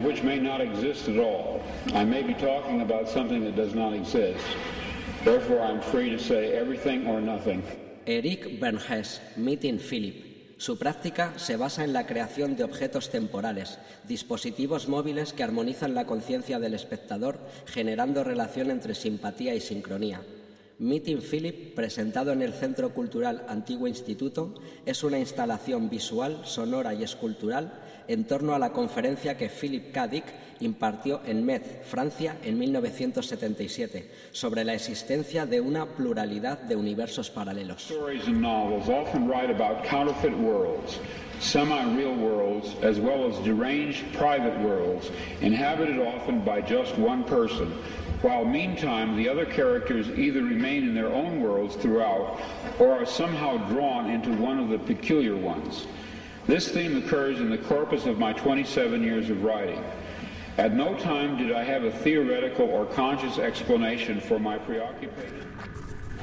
which may not exist at all. I may be talking about something that does not exist. Therefore, I'm free to say everything or nothing. Eric Bernhes, Meeting Philip. Su práctica se basa en la creación de objetos temporales, dispositivos móviles que armonizan la conciencia del espectador, generando relación entre simpatía y sincronía. Meeting Philip, presentado en el Centro Cultural Antiguo Instituto, es una instalación visual, sonora y escultural en torno a la conferencia que Philip K. Dick impartió en Metz, Francia, en 1977, sobre la existencia de una pluralidad de universos paralelos. Stories and novels often write about counterfeit worlds, semi-real worlds, as well as deranged private worlds, inhabited often by just one person, while meantime the other characters either remain in their own worlds throughout or are somehow drawn into one of the peculiar ones. This theme occurs in the corpus of my 27 years of writing. At no time did I have a theoretical or conscious explanation for my preoccupation.